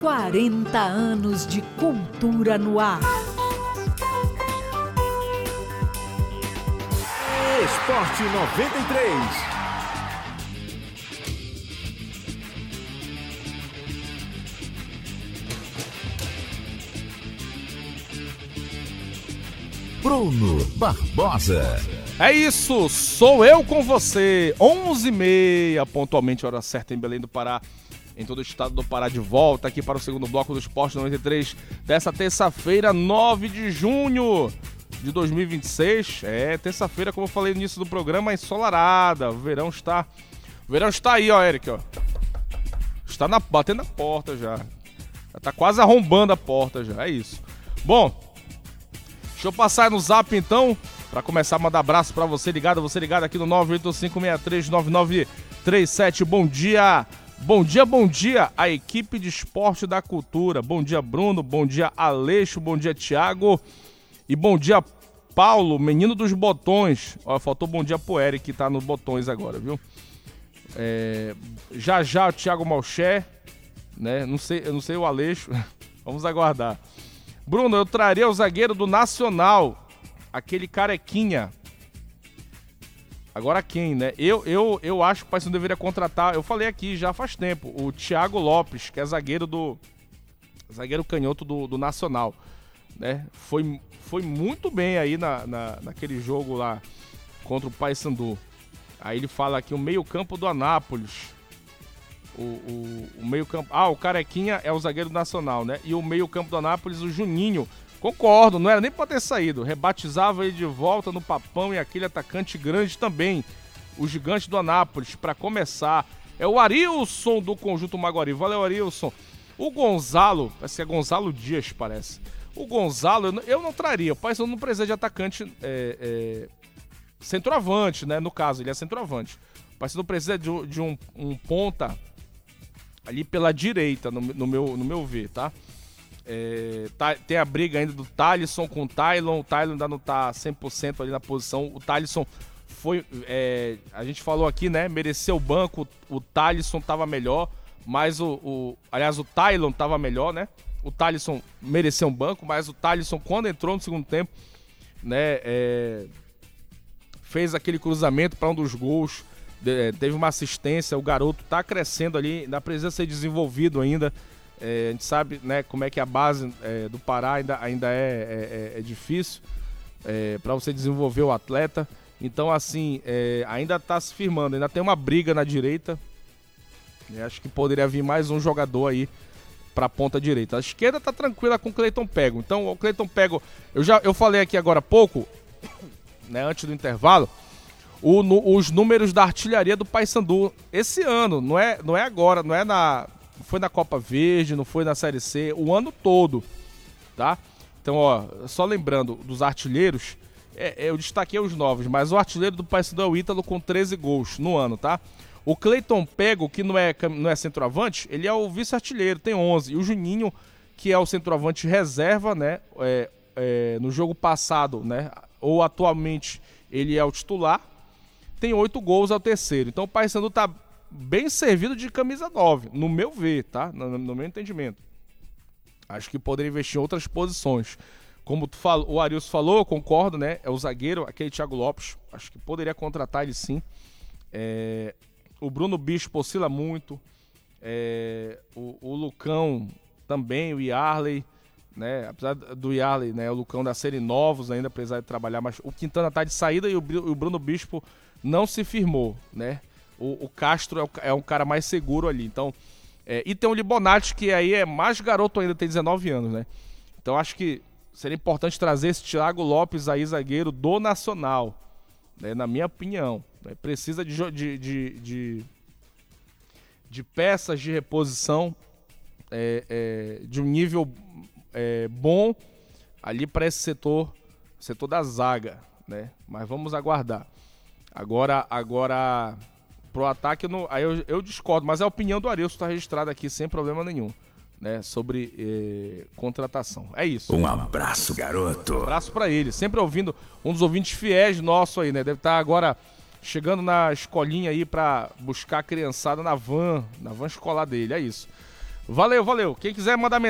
40 anos de cultura no ar. Esporte 93. Bruno Barbosa. É isso, sou eu com você. 11h30, pontualmente, hora certa em Belém do Pará, em todo o estado do Pará, de volta aqui para o segundo bloco do Esporte 93, dessa terça-feira, 9 de junho de 2026. É, terça-feira, como eu falei no início do programa, ensolarada. O verão está aí, ó, Eric, ó. Está batendo na porta já. Já tá quase arrombando a porta já, é isso. Bom, deixa eu passar no zap então, para começar a mandar abraço para você ligado aqui no 985639937. Bom dia, a equipe de esporte da cultura. Bom dia, Bruno, bom dia, Aleixo, bom dia, Thiago e bom dia, Paulo, menino dos botões. Ó, faltou bom dia pro Eric, que tá nos botões agora, viu? Já o Thiago Malché, né? Eu não sei o Aleixo, vamos aguardar. Bruno, eu traria o zagueiro do Nacional, aquele carequinha. Agora quem, né? Eu acho que o Paysandu deveria contratar, eu falei aqui já faz tempo, o Thiago Lopes, que é zagueiro canhoto do Nacional, né? Foi muito bem aí naquele jogo lá contra o Paysandu. Aí ele fala aqui o meio-campo do Anápolis. O meio-campo. O Carequinha é o zagueiro nacional, né? E o meio-campo do Anápolis, o Juninho. Concordo, não era nem pra ter saído. Rebatizava ele de volta no Papão e aquele atacante grande também. O gigante do Anápolis, pra começar. É o Arilson do Conjunto Maguari. Valeu, Arilson. O Gonzalo, parece que é Gonzalo Dias, parece. O Gonzalo, eu não traria. O Paysandu não precisa de atacante centroavante, né? No caso, ele é centroavante. O Paysandu precisa de um ponta ali pela direita, no meu ver, tá? Tem a briga ainda do Thalisson com o Tylon. O Tylon ainda não tá 100% ali na posição. O Thalisson foi... a gente falou aqui, né? Mereceu o banco. O Thalisson tava melhor, mas aliás, o Tylon tava melhor, né? O Thalisson mereceu um banco, mas o Thalisson, quando entrou no segundo tempo, né? Fez aquele cruzamento para um dos gols. Teve uma assistência, o garoto tá crescendo ali, ainda precisa ser desenvolvido ainda. A gente sabe, né, como é que a base do Pará ainda é difícil para você desenvolver o atleta. Então, assim, ainda tá se firmando, ainda tem uma briga na direita. Acho que poderia vir mais um jogador aí para a ponta direita. A esquerda tá tranquila com o Cleiton Pego. Então, o Cleiton Pego, eu falei aqui agora há pouco, né, antes do intervalo, os números da artilharia do Paysandu esse ano, não é agora, não foi na Copa Verde, não foi na Série C, o ano todo, tá? Então, ó, só lembrando dos artilheiros, eu destaquei os novos, mas o artilheiro do Paysandu é o Ítalo com 13 gols no ano, tá? O Cleiton Pego, que não é centroavante, ele é o vice-artilheiro, tem 11. E o Juninho, que é o centroavante reserva, né? No jogo passado, né? Ou atualmente, ele é o titular. Tem 8 gols ao terceiro. Então o Paysandu tá bem servido de camisa 9, no meu ver, tá? No meu entendimento. Acho que poderia investir em outras posições. Como o Arilson falou, eu concordo, né? É o zagueiro, aquele Thiago Lopes. Acho que poderia contratar ele sim. O Bruno Bispo oscila muito. O Lucão também, o Yarley, né? Apesar do Yarley, né? O Lucão da série novos ainda, apesar de trabalhar, mas o Quintana tá de saída e o Bruno Bispo não se firmou, né? O Castro é um cara mais seguro ali. Então, e tem o Libonati, que aí é mais garoto ainda, tem 19 anos, né? Então acho que seria importante trazer esse Thiago Lopes aí, zagueiro do Nacional, né? Na minha opinião, né? Precisa de peças de reposição de um nível bom ali para esse setor da zaga, né? Mas vamos aguardar. Agora pro ataque, aí eu discordo, mas a opinião do Arilson está registrada aqui sem problema nenhum, né? Sobre contratação. É isso. Um abraço, garoto. Um abraço para ele. Sempre ouvindo, um dos ouvintes fiéis nosso aí, né? Deve estar agora chegando na escolinha aí para buscar a criançada na van escolar dele. É isso. Valeu. Quem quiser mandar